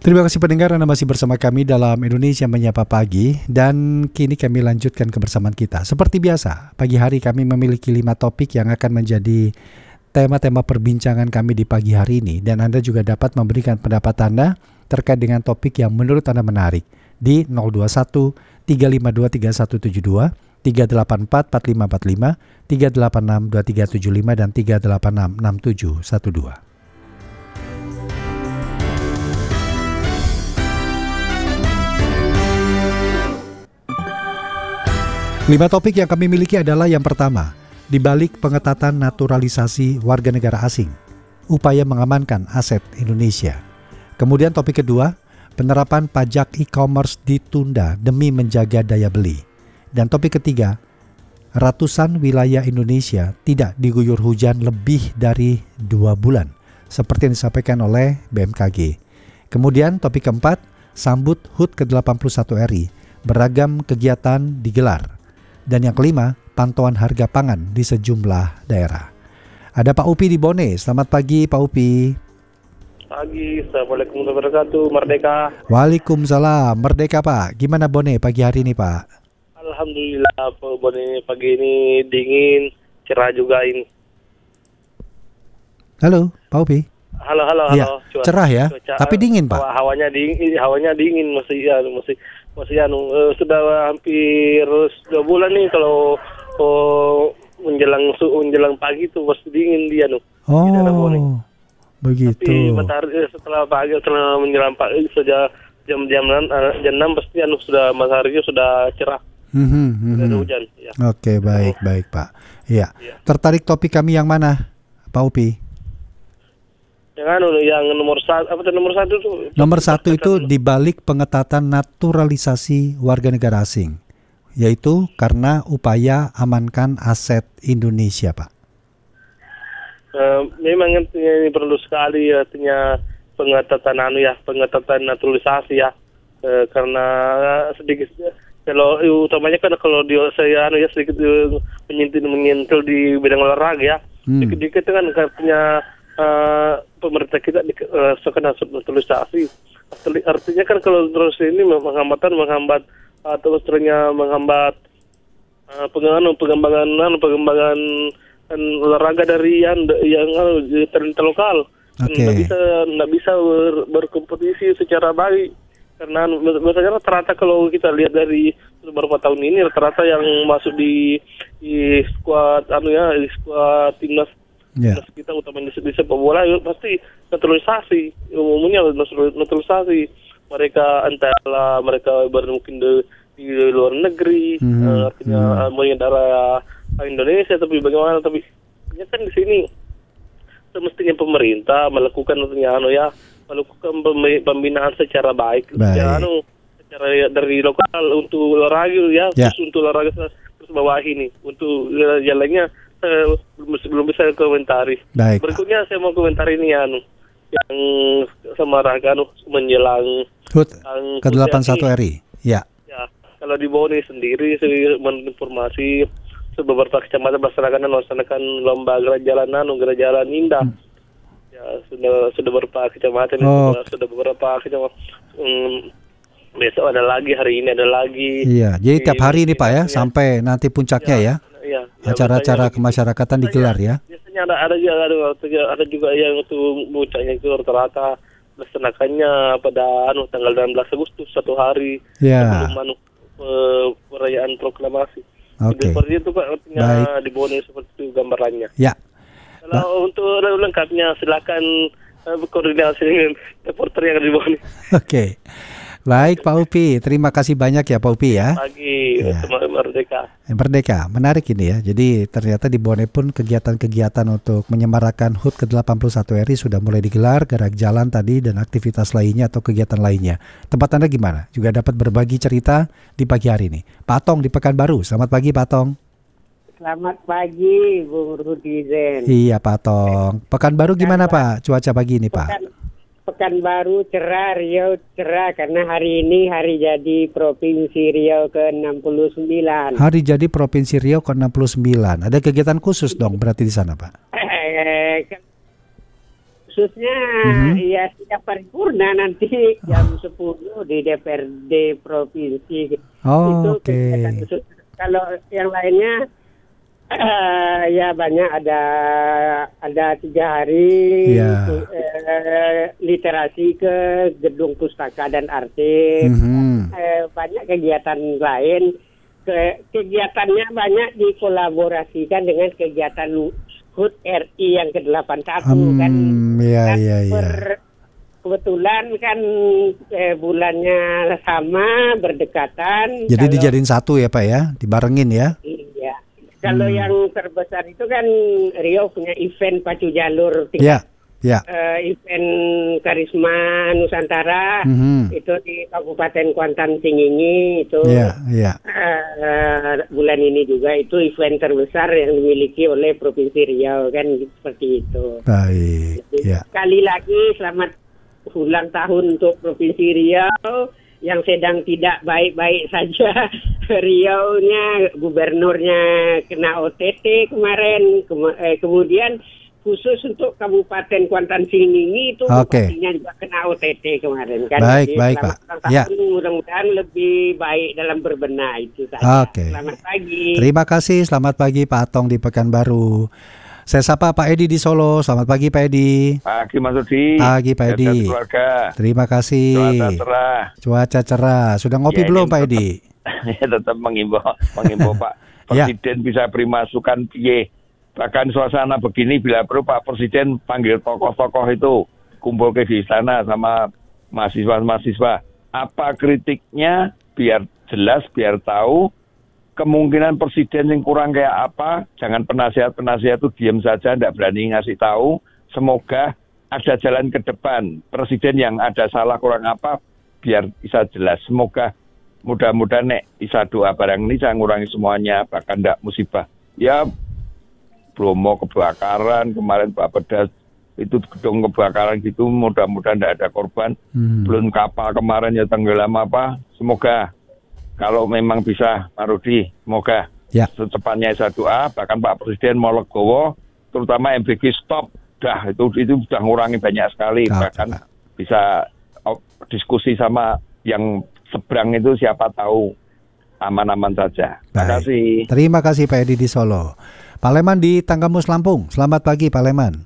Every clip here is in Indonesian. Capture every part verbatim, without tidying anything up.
Terima kasih pendengar, Anda masih bersama kami dalam Indonesia Menyapa Pagi. Dan kini kami lanjutkan kebersamaan kita. Seperti biasa, pagi hari kami memiliki lima topik yang akan menjadi tema-tema perbincangan kami di pagi hari ini. Dan Anda juga dapat memberikan pendapat Anda terkait dengan topik yang menurut Anda menarik di nol dua satu tiga lima dua tiga satu tujuh dua, tiga delapan empat empat lima empat lima, tiga delapan enam dua tiga tujuh lima, dan tiga delapan enam enam tujuh satu dua. Lima topik yang kami miliki adalah yang pertama, di balik pengetatan naturalisasi warga negara asing, upaya mengamankan aset Indonesia. Kemudian topik kedua, penerapan pajak e-commerce ditunda demi menjaga daya beli. Dan topik ketiga, ratusan wilayah Indonesia tidak diguyur hujan lebih dari dua bulan, seperti yang disampaikan oleh B M K G. Kemudian topik keempat, sambut H U T ke delapan puluh satu R I, beragam kegiatan digelar. Dan yang kelima, pantauan harga pangan di sejumlah daerah. Ada Pak Upi di Bone. Selamat pagi Pak Upi. Pagi, Assalamualaikum warahmatullahi wabarakatuh. Merdeka. Waalaikumsalam. Merdeka Pak. Gimana Bone pagi hari ini Pak? Alhamdulillah Pak Bone, pagi ini dingin, cerah juga ini. Halo Pak Upi. Halo halo ya, halo. Cuaca, cerah ya, cuaca, tapi dingin Pak. Hawa, hawanya dingin, hawanya dingin masih ya masih masih anu uh, sudah hampir dua bulan nih kalau oh, menjelang menjelang pagi tuh pasti dingin dia nu. Oh, begitu. Tapi matahari setelah pagi setelah menjelang pagi sejak jam jam jam enam pasti anu sudah mataharinya sudah cerah. Hmm, hmm, hmm. Sudah ada hujan. Ya. Oke, baik baik Pak. Iya. Ya. Tertarik topik kami yang mana, Pak Upi? Yang anu yang nomor satu apa tuh nomor satu tuh? Nomor satu itu dibalik pengetatan naturalisasi warga negara asing, yaitu karena upaya amankan aset Indonesia, Pak. Uh, memang ini perlu sekali artinya pengetatan anu ya, pengetatan naturalisasi ya, uh, karena sedikit kalau utamanya kan kalau di saya anu ya sedikit menyentil menyentil di bidang olahraga ya, hmm. sedikit-sedikit kan artinya uh, pemerintah kita uh, sekarang naturalisasi. Artinya kan kalau terus ini menghambatan menghambat atau terusnya menghambat uh, pengembangan pengembangan pengembangan olahraga dari yang yang talenta lokal. Okay. Nggak bisa nggak bisa ber, berkompetisi secara baik karena misalnya rata-rata kalau kita lihat dari beberapa tahun ini rata-rata yang masuk di di skuad anu ya di skuad timnas yeah. timnas kita utamanya di sepak bola pasti naturalisasi, umumnya naturalisasi. Mereka antara mereka mungkin di, di luar negeri, mm-hmm. uh, artinya mm-hmm. mengendara Indonesia, tapi bagaimana tapi ya kan di sini semestinya pemerintah melakukan artinya anu ya melakukan pembinaan secara baik, baik. secara anu secara dari lokal untuk olahraga ya, yeah. Terus untuk olahraga terus bawah ini untuk jalannya uh, belum belum bisa komentari. Baik. Berikutnya saya mau komentari ini anu yang sama raga anu menjelang H U T ke delapan puluh satu R I. Ya. Ya, kalau di Bone sendiri saya menginformasi beberapa kecamatan melaksanakan melaksanakan lomba gerak jalanan, gerak jalan indah. Hmm. Ya, sudah sudah beberapa kecamatan oh. sudah, sudah beberapa kecamatan. Hmm, besok ada lagi, hari ini ada lagi. Iya, jadi tiap hari ini Pak ya, ya. Sampai nanti puncaknya ya. Ya. Ya, acara-acara kemasyarakatan biasanya, digelar ya. Biasanya ada ada juga ada, ada juga yang untuk puncaknya itu rata-rata melaksanakannya pada anu tanggal enam belas Agustus satu hari ya. sebelum anu perayaan proklamasi. Oke. Okay. Seperti itu Pak, artinya di Bone seperti itu gambarannya. Ya. Kalau ba- untuk lengkapnya silakan uh, berkoordinasi dengan reporter yang ada di Bone. Oke. Okay. Baik Pak Upi, terima kasih banyak ya Pak Upi ya. Pagi, ya. Merdeka. Merdeka, menarik ini ya. Jadi ternyata di Bone pun kegiatan-kegiatan untuk menyemarakan H U T ke delapan puluh satu R I sudah mulai digelar, gerak jalan tadi dan aktivitas lainnya atau kegiatan lainnya. Tempat Anda gimana? Juga dapat berbagi cerita di pagi hari ini. Pak Tong di Pekanbaru, selamat pagi Pak Tong. Selamat pagi Bung Rudizen. Iya Pak Tong. Pekanbaru gimana Pak cuaca pagi ini Pak? Pekan, Pekanbaru cerah, Riau cerah karena hari ini hari jadi Provinsi Riau ke enam puluh sembilan. Hari jadi Provinsi Riau ke enam puluh sembilan. Ada kegiatan khusus dong berarti di sana Pak? khususnya Mhm. ya sidang paripurna nanti jam sepuluh di D P R D provinsi. Oh, Itu oke. kegiatan khusus. Kalau yang lainnya eh, ya banyak, ada ada tiga hari Ya. eh, literasi ke gedung pustaka dan arsip. Mhm. Eh, banyak kegiatan lain. Ke, kegiatannya banyak dikolaborasikan dengan kegiatan H U T R I yang ke delapan puluh satu kan. Hmm, ya, Kan ya, ya. per- kebetulan kan eh, bulannya sama, berdekatan. Jadi Kalau- dijadiin satu ya Pak ya, dibarengin ya. Iya. Kalau Hmm. yang terbesar itu kan Riau punya event pacu jalur Ya, ya. eh, event Karisma Nusantara. Mhm. Itu di Kabupaten Kuantan Tinggi itu. Ya, ya. Eh, bulan ini juga itu event terbesar yang dimiliki oleh Provinsi Riau kan, seperti itu. Baik, Jadi, ya. sekali lagi selamat ulang tahun untuk Provinsi Riau yang sedang tidak baik-baik saja. Riau-nya, gubernurnya kena O T T kemarin. Kema- eh, kemudian khusus untuk Kabupaten Kuantan Tinggi itu Oke. bupatinya juga kena O T T kemarin kan. Baik, Jadi baik, selamat Pak. ulang tahun, Ya. mudah-mudahan lebih baik dalam berbenah itu saja. Oke. Selamat pagi. Terima kasih, selamat pagi Pak Atong di Pekanbaru. Saya sapa Pak Edi di Solo. Selamat pagi Pak Edi. Pagi Mas Udi. Pagi, Pak Sehat Edi. keluarga. Terima kasih. Cuaca cerah. Cuaca cerah. Sudah ngopi Ya, belum ini Pak tetap- Edi? Tetap mengimbau, mengimbau Pak Ya. Presiden bisa beri masukan piye. Bahkan suasana begini bila perlu Pak Presiden panggil tokoh-tokoh itu kumpul ke di istana sama mahasiswa-mahasiswa. Apa kritiknya biar jelas, biar tahu. Kemungkinan presiden yang kurang kayak apa, jangan penasihat-penasihat itu diam saja, tidak berani ngasih tahu. Semoga ada jalan ke depan. Presiden yang ada salah kurang apa, biar bisa jelas. Semoga mudah-mudahan nek bisa doa barang ini saya ngurangi semuanya, bahkan tidak musibah. Ya, Bromo kebakaran, kemarin Pak Pedas itu gedung kebakaran gitu, mudah-mudahan tidak ada korban. Hmm. Belum kapal kemarin ya tenggelam apa, semoga. Kalau memang bisa, Pak Rudi, semoga Ya. secepatnya saya doa, bahkan Pak Presiden mau legowo, terutama M B G stop, dah itu itu sudah ngurangi banyak sekali, Oke, bahkan Pak. bisa oh, diskusi sama yang seberang itu siapa tahu aman-aman saja. Terima Baik. kasih. Terima kasih Pak Edi di Solo. Pak Leman di Tanggamus Lampung. Selamat pagi Pak Leman.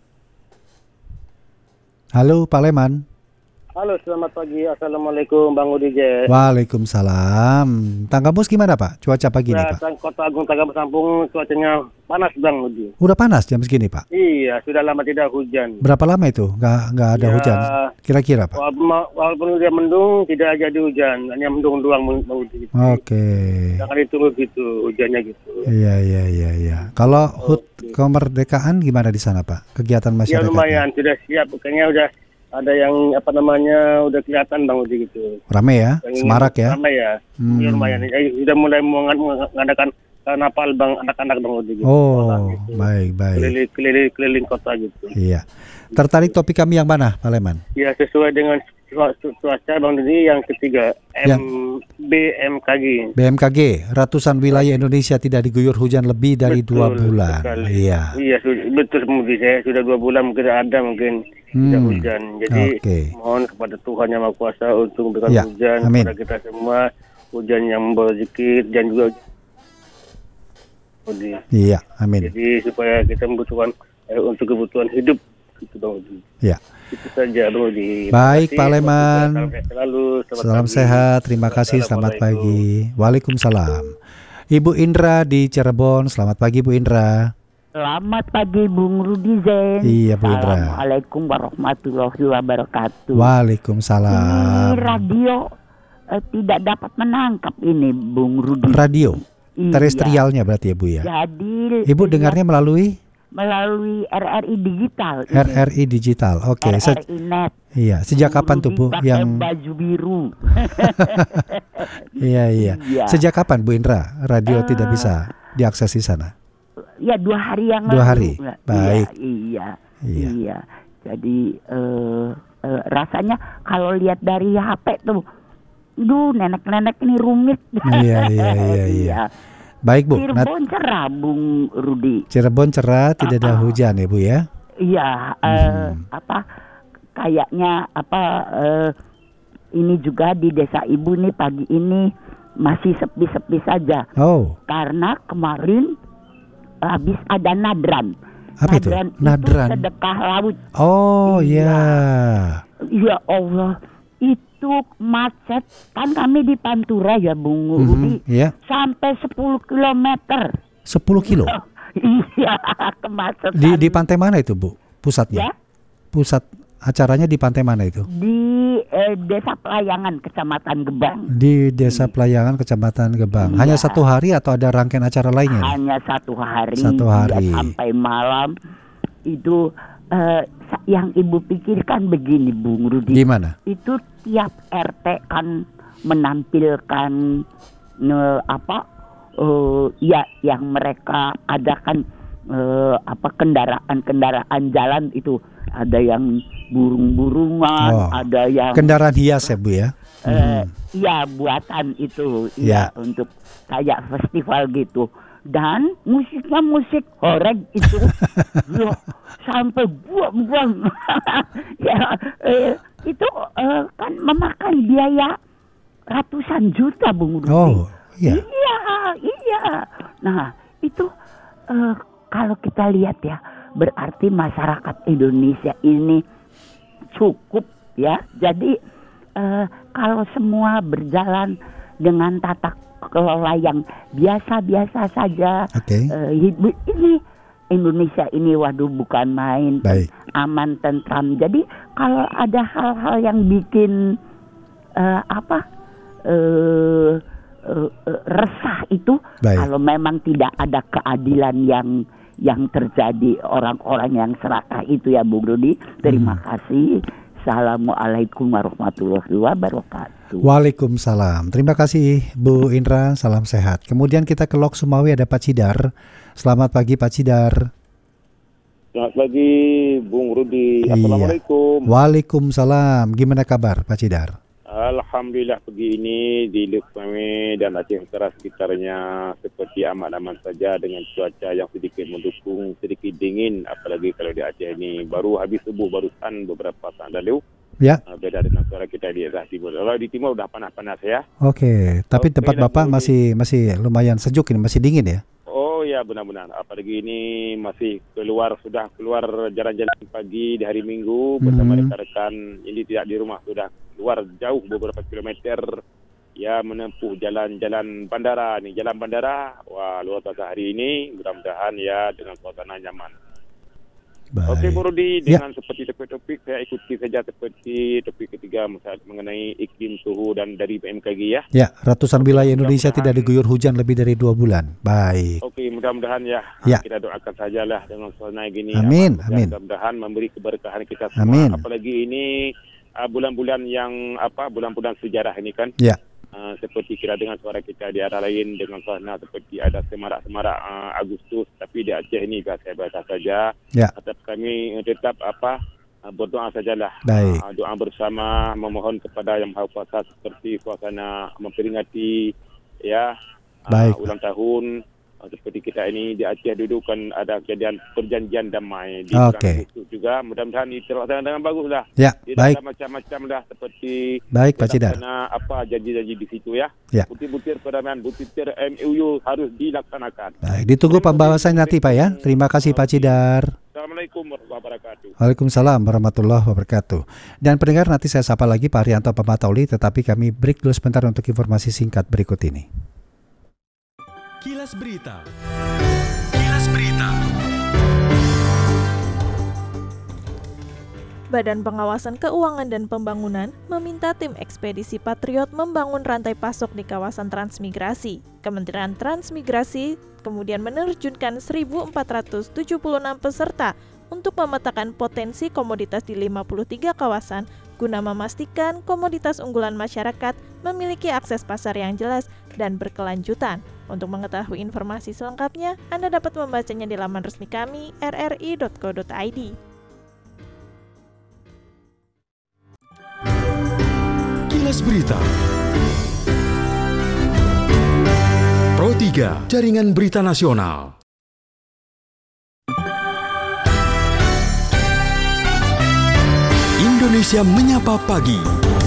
Halo Pak Leman. Halo, selamat pagi. Assalamualaikum Bang Udi J. Waalaikumsalam. Tanggamus gimana Pak? Cuaca pagi ini Ya, Pak? Kota Agung Tanggamus Lampung cuacanya panas Bang Udi. Udah panas jam segini Pak? Iya, sudah lama tidak hujan. Berapa lama itu? Nggak, nggak ada Ya, hujan? Kira-kira Pak? Walaupun, walaupun udah mendung, tidak jadi hujan. Hanya mendung doang Bang Udi. Oke. Jangan ditunggu gitu, hujannya gitu. Iya, iya, iya, iya. Kalau H U T kemerdekaan gimana di sana Pak? Kegiatan Ya masyarakat? lumayan, sudah siap. Kayaknya udah ada yang apa namanya udah kelihatan Bang Udi gitu. Rame ya? Yang Semarak ya? Ramai ya. Hmm. Ya lumayan. Ya, sudah mulai mengad- mengadakan karnaval Bang anak-anak Bang Udi gitu. Oh, Sekolah gitu. baik, baik. Keliling, keliling, keliling kota gitu. Iya. Tertarik topik kami yang mana Pak Leman? Ya sesuai dengan cua- cuaca Bang Dudi yang ketiga Ya. M B M K G. B M K G, ratusan wilayah Indonesia tidak diguyur hujan lebih dari dua Betul bulan. sekali. Iya. Iya sudah, betul Budi, saya sudah dua bulan mungkin ada mungkin tidak Hmm. hujan. Jadi Oke. mohon kepada Tuhan Yang Maha Kuasa untuk memberikan Ya, hujan amin. kepada kita semua, hujan yang membawa rezeki dan juga Budi. Iya, amin. Jadi supaya kita membutuhkan eh, untuk kebutuhan hidup gitu Bang Budi. Ya. Itu saja Bang Budi. Baik, Terima Pak kasih. Leman. Salam sehat selalu. Selamat Salam pagi. sehat, terima kasih, selamat pagi. Waalaikumsalam. Ibu Indra di Cirebon, selamat pagi Bu Indra. Selamat pagi Bung Rudi Zen. Iya, Bu Indra. Assalamualaikum warahmatullahi wabarakatuh. Waalaikumsalam. Ini radio eh, tidak dapat menangkap ini Bung Rudi. Radio, Iya. terestrialnya berarti ya Bu ya. Jadi Ibu dengarnya melalui melalui R R I digital. ini. R R I digital. Oke, Se- R R I net. iya. Sejak Bung kapan tuh Rudi Bu pakai yang baju biru? Iya, iya. Iya. Sejak kapan Bu Indra radio Eh, tidak bisa diakses di sana? Ya dua hari yang Dua lalu. hari? Iya, Baik. Iya, Iya. iya. Jadi eh, eh, rasanya kalau lihat dari H P tuh, duh nenek-nenek ini rumit. Iya, iya, iya, iya. Baik Bu, Nat- Cirebon cerah Bung Rudi. Cirebon cerah, tidak ada Ah, ah. hujan ya Bu ya. Iya, eh, apa kayaknya apa eh, ini juga di desa ibu nih pagi ini masih sepi-sepi saja. Oh. Karena kemarin habis ada nadran. Apa itu? Nadran, Nadran. itu sedekah laut. Oh Iya. ya. Ya Allah, itu macet. Kan kami di Pantura ya Bung Mhm, Rudi. iya. Sampai sepuluh kilometer. sepuluh kilo. Iya, kemacetan. Di di pantai mana itu, Bu? Pusatnya? Ya, Pusat acaranya di pantai mana itu? di eh, Desa Pelayangan, Kecamatan Gebang. Di Desa Pelayangan, Kecamatan Gebang. Iya. Hanya satu hari atau ada rangkaian acara lainnya? nih? Hanya satu hari. Satu hari. Ya, sampai malam. Itu eh, sa- yang ibu pikirkan begini, Bung Rudi. Gimana? Itu tiap R T kan menampilkan ne, apa? eh, ya yang mereka adakan eh, apa kendaraan-kendaraan jalan itu. Ada yang burung-burungan, Oh, ada yang Kendaraan hias ya, Bu ya? Eh, iya buatan itu, Ya. iya untuk kayak festival gitu. Dan musiknya musik horeg itu, loh, sampai buang-buang. Ya, eh, itu eh, kan memakan biaya ratusan juta, Bung Rudi. Oh, iya. Iya, iya. Nah itu eh, kalau kita lihat ya, berarti masyarakat Indonesia ini cukup ya. Jadi eh, kalau semua berjalan dengan tata kelola yang biasa-biasa saja, Oke. eh, hidup ini Indonesia ini waduh bukan main, Baik. aman tentram. Jadi kalau ada hal-hal yang bikin eh, apa eh, eh, eh, resah itu, Baik. kalau memang tidak ada keadilan yang yang terjadi orang-orang yang serakah itu ya Bung Rudi. Terima Hmm. kasih. Assalamualaikum warahmatullahi wabarakatuh. Waalaikumsalam. Terima kasih Bu Indra, salam sehat. Kemudian kita ke Lok Sumawi ada Pak Cidar. Selamat pagi Pak Cidar. Selamat pagi Bung Rudi. Iya. Assalamualaikum. Waalaikumsalam. Gimana kabar Pak Cidar? Alhamdulillah pagi ini di Lok Sumawi dan Aceh Utara sekitarnya seperti aman-aman saja dengan cuaca yang sedikit mendukung, sedikit dingin. Apalagi kalau di Aceh ini baru habis subuh barusan beberapa saat lalu. Ya. Uh, beda dengan suara kita di daerah timur. Kalau di timur udah panas-panas ya. Oke, tapi Oke, tempat dan Bapak Bu, masih masih lumayan sejuk ini, masih dingin ya? Oh ya benar-benar. Apalagi ini masih keluar sudah keluar jalan-jalan pagi di hari Minggu bersama Hmm. rekan-rekan. Ini tidak di rumah, sudah keluar jauh beberapa kilometer. Ya menempuh jalan-jalan bandara nih, jalan bandara. Wah luar biasa hari ini. Mudah-mudahan ya dengan suasana nyaman. Baik. Oke Bu Rudi, Ya. dengan seperti topik-topik saya ikuti saja seperti topik ketiga mengenai iklim suhu dan dari B M K G ya. Ya, ratusan wilayah Indonesia Mudah-mudahan- tidak diguyur hujan lebih dari dua bulan. Baik. Oke, mudah-mudahan ya, Ya. kita doakan sajalah dengan suasana gini. Amin, Apa, amin. Mudah-mudahan memberi keberkahan kita semua. Amin. Apalagi ini uh, bulan-bulan yang apa, bulan-bulan sejarah ini kan. Ya. Uh, seperti kita dengan suara kita di arah lain dengan suasana seperti ada semarak-semarak uh, Agustus, tapi di Aceh ini biasa-biasa saja. Ya. Tetap kami uh, tetap apa uh, berdoa sajalah. Baik. Uh, doa bersama memohon kepada Yang Maha Kuasa seperti suasana memperingati ya uh, Baik. ulang tahun. Uh, seperti kita ini di Aceh dulu kan ada kejadian perjanjian damai di Oke. bulan Agustus juga. Mudah-mudahan ini terlaksana dengan bagus lah. Ya, Tidak baik. ada macam-macam lah seperti Baik Pak Cidar. terlaksana apa janji-janji di situ ya. Ya. Butir-butir perdamaian, butir-butir M O U harus dilaksanakan. Baik, ditunggu pembahasan nanti Pak ya. Terima kasih Pak Cidar. Assalamualaikum warahmatullahi wabarakatuh. Waalaikumsalam warahmatullahi wabarakatuh. Dan pendengar, nanti saya sapa lagi Pak Haryanto Pematauli, tetapi kami break dulu sebentar untuk informasi singkat berikut ini. Kilas Berita. Kilas Berita. Badan Pengawasan Keuangan dan Pembangunan meminta tim ekspedisi Patriot membangun rantai pasok di kawasan transmigrasi. Kementerian Transmigrasi kemudian menerjunkan seribu empat ratus tujuh puluh enam peserta untuk memetakan potensi komoditas di lima puluh tiga kawasan guna memastikan komoditas unggulan masyarakat memiliki akses pasar yang jelas dan berkelanjutan. Untuk mengetahui informasi selengkapnya, Anda dapat membacanya di laman resmi kami r r i dot co dot i d. Kilas Berita. Pro tiga, Jaringan Berita Nasional. Indonesia Menyapa Pagi.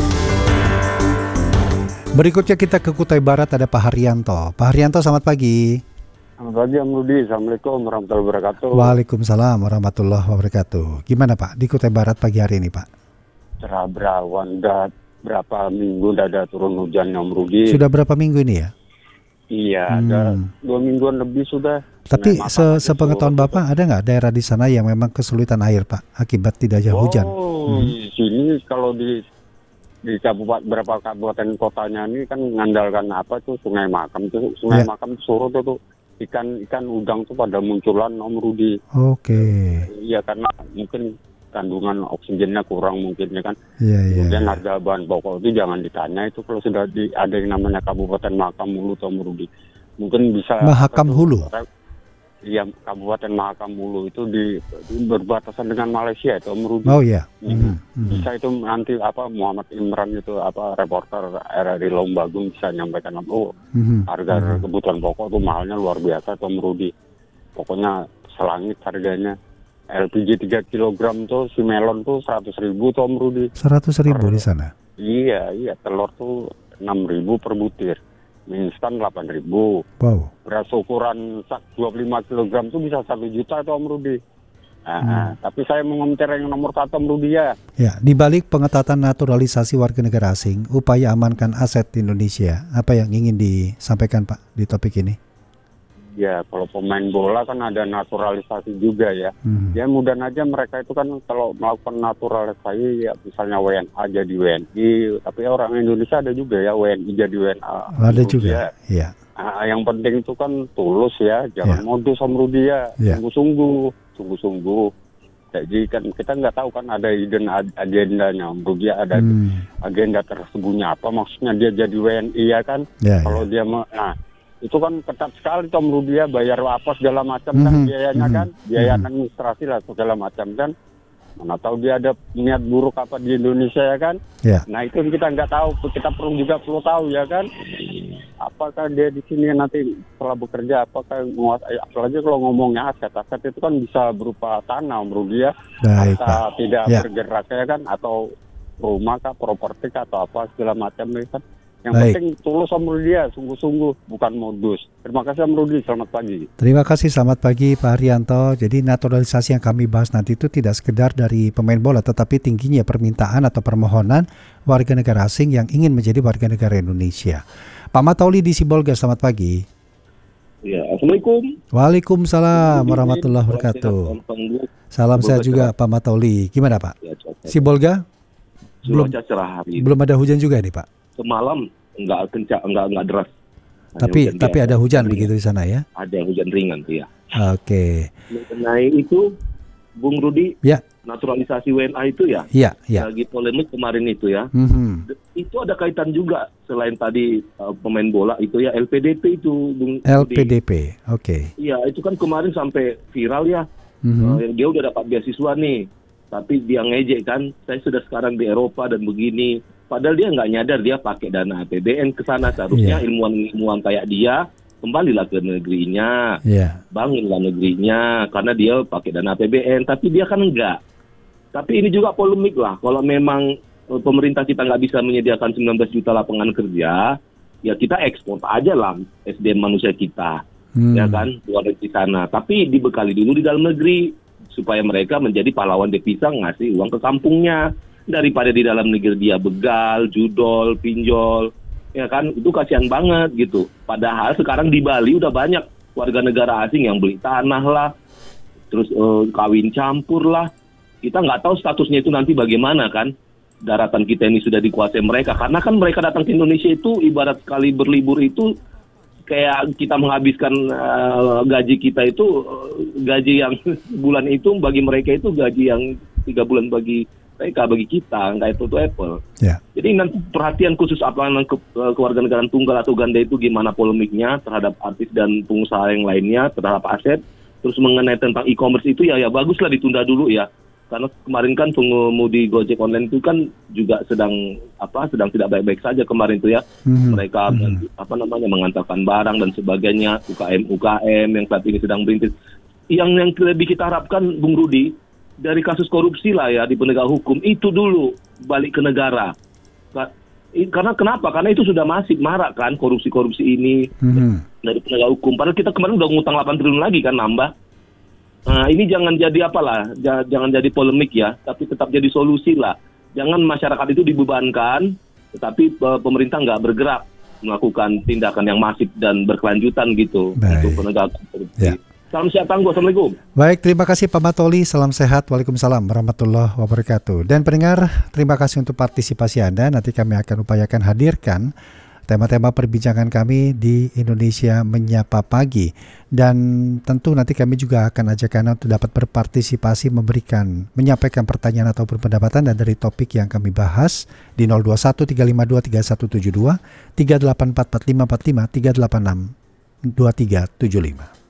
Berikutnya kita ke Kutai Barat, ada Pak Haryanto. Pak Haryanto, selamat pagi. Selamat pagi, Om Rudi. Assalamualaikum warahmatullahi wabarakatuh. Waalaikumsalam warahmatullahi wabarakatuh. Gimana Pak di Kutai Barat pagi hari ini Pak? Cerah berawan, udah berapa minggu udah ada turun hujan, Om Rudi. Sudah berapa minggu ini ya? Iya, Hmm. ada dua mingguan lebih sudah. Tapi Sungai se Makam sepengetahuan itu- Bapak, ada nggak daerah di sana yang memang kesulitan air Pak akibat tidak ada hujan? Oh, Hmm. di sini kalau di di kabupaten berapa kabupaten kotanya ini kan mengandalkan apa tuh Sungai Makam tuh Sungai Iya. Makam surut tuh ikan ikan udang tuh pada munculan, Om Rudi. Oke, Iya, karena mungkin kandungan oksigennya kurang mungkin ya kan. iya iya. Kemudian harga bahan pokok itu jangan ditanya itu kalau sudah di, ada yang namanya Kabupaten Mahakam Hulu atau Merudi. Mungkin bisa Mahakam apa tuh, Hulu? Iya, Kabupaten Mahakam Hulu itu di, di berbatasan dengan Malaysia itu Merudi. Oh iya. Hmm. Mhm, mhm. Bisa itu nanti apa Muhammad Imran itu apa reporter R R I Lombagung bisa nyampaikan oh Mhm, harga mhm. kebutuhan pokok tuh mahalnya luar biasa atau Merudi. Pokoknya selangit harganya. L P G tiga kilogram tuh si melon tuh seratus ribu tuh Om Rudi. Seratus ribu di sana. Iya, iya telur tuh enam ribu per butir. Mie instan delapan ribu. Wow. Beras ukuran sak dua puluh lima kilogram tuh bisa satu juta tuh Om Rudi. Nah, Hmm. nah, tapi saya mengomentar yang nomor satu Om Rudi ya. Ya, di balik pengetatan naturalisasi warga negara asing, upaya amankan aset Indonesia, apa yang ingin disampaikan Pak di topik ini? Ya, kalau pemain bola kan ada naturalisasi juga ya. Hmm. Ya mudah aja mereka itu kan kalau melakukan naturalisasi ya misalnya W N A jadi W N I, tapi orang Indonesia ada juga ya W N I jadi W N A. Ada Rudi juga. ya. Iya. Nah, yang penting itu kan tulus ya, jangan Ya. modus Om Rudi ya, Ya. sungguh-sungguh, sungguh-sungguh. Jadi kan kita nggak tahu kan ada hidden ag- agendanya Om Rudi, ada Hmm. agenda tersembunyi apa, maksudnya dia jadi W N I ya kan, Ya, kalau ya. dia mau, nah itu kan ketat sekali Om Rudi ya, bayar apa segala macam kan Mhm, biayanya mhm, kan, biaya mhm. administrasi lah segala macam kan, mana tahu dia ada niat buruk apa di Indonesia ya kan. Ya. Nah itu kita nggak tahu, kita perlu juga perlu tahu ya kan. Apakah dia di sini nanti setelah bekerja, apakah menguasai, apalagi kalau ngomongnya aset, aset itu kan bisa berupa tanah Om Rudi ya, Baik Pak. atau tidak Ya. bergerak ya kan, atau rumah kah, properti kah, atau apa segala macam ya kan. Yang Baik. penting tulus Om Rudi ya, sungguh-sungguh, bukan modus. Terima kasih Om Rudi, selamat pagi. Terima kasih, selamat pagi Pak Haryanto. Jadi naturalisasi yang kami bahas nanti itu tidak sekedar dari pemain bola, tetapi tingginya permintaan atau permohonan warga negara asing yang ingin menjadi warga negara Indonesia. Pak Matauli di Sibolga, selamat pagi. Ya, Assalamualaikum. Waalaikumsalam warahmatullahi wabarakatuh. Salam sehat juga Pak Matauli. Gimana Pak? Ya, cuaca, Sibolga? Belum cuaca cerah hari ini. belum ada hujan juga nih Pak. Semalam enggak kencang, enggak enggak deras. Hanya Tapi hujan tapi biasa. ada hujan Ringan. begitu di sana ya. Ada hujan ringan tuh ya. Oke. Mengenai itu, Bung Rudi, Ya, naturalisasi W N A itu ya, iya, iya. lagi polemik kemarin itu ya. Mhm. Itu ada kaitan juga selain tadi uh, pemain bola itu ya L P D P itu, Bung L Rudi. P D P. Oke. Iya, itu kan kemarin sampai viral ya. Mhm. Uh, dia udah dapat beasiswa nih, tapi dia ngejek kan, saya sudah sekarang di Eropa dan begini. Padahal dia nggak nyadar dia pakai dana A P B N ke sana. Seharusnya Iya. ilmuwan-ilmuwan kayak dia kembalilah ke negerinya, Iya. bangunlah negerinya, karena dia pakai dana A P B N. Tapi dia kan enggak. Tapi ini juga polemik lah. Kalau memang eh, pemerintah kita nggak bisa menyediakan sembilan belas juta lapangan kerja, ya kita ekspor aja lah S D M manusia kita. Hmm. Ya kan, luar negeri sana. Tapi dibekali dulu di dalam negeri supaya mereka menjadi pahlawan devisa ngasih uang ke kampungnya daripada di dalam negeri dia begal, judol, pinjol. Ya kan, itu kasihan banget gitu. Padahal sekarang di Bali udah banyak warga negara asing yang beli tanah lah, terus eh, kawin campur lah. Kita nggak tahu statusnya itu nanti bagaimana kan. Daratan kita ini sudah dikuasai mereka. Karena kan mereka datang ke Indonesia itu ibarat sekali berlibur itu kayak kita menghabiskan uh, gaji kita itu uh, gaji yang bulan itu bagi mereka itu gaji yang tiga bulan bagi mereka, bagi kita nggak itu tuh apple. Ya. Jadi nanti perhatian khusus apa ke, uh, kewarganegaraan tunggal atau ganda itu gimana polemiknya terhadap artis dan pengusaha yang lainnya terhadap aset. Terus mengenai tentang e-commerce itu ya ya baguslah ditunda dulu ya. Karena kemarin kan pengemudi Gojek online itu kan juga sedang apa sedang tidak baik-baik saja kemarin itu ya. Mhm. Mereka Mhm. apa namanya mengantarkan barang dan sebagainya, U K M U K M yang saat ini sedang berintis. Yang yang lebih kita harapkan Bung Rudi, dari kasus korupsi lah ya di penegak hukum itu dulu balik ke negara. Karena kenapa? Karena itu sudah masif marak kan korupsi-korupsi ini mm-hmm. dari penegak hukum. Padahal kita kemarin udah ngutang delapan triliun lagi kan nambah. Nah ini jangan jadi apalah, j- jangan jadi polemik ya, tapi tetap jadi solusi lah. Jangan masyarakat itu dibebankan, tetapi uh, pemerintah nggak bergerak melakukan tindakan yang masif dan berkelanjutan gitu. Baik. Untuk penegak hukum korupsi. Ya. Salam sehat tangguh, Assalamualaikum. Baik, terima kasih Pak Matoli, salam sehat, Waalaikumsalam warahmatullahi wabarakatuh. Dan pendengar, terima kasih untuk partisipasi Anda. Nanti kami akan upayakan hadirkan tema-tema perbincangan kami di Indonesia Menyapa Pagi. Dan tentu nanti kami juga akan ajak Anda untuk dapat berpartisipasi, memberikan, menyampaikan pertanyaan atau pendapatan dan dari topik yang kami bahas di nol dua satu tiga lima dua tiga satu tujuh dua, tiga delapan empat empat lima empat lima, tiga delapan enam dua tiga tujuh lima.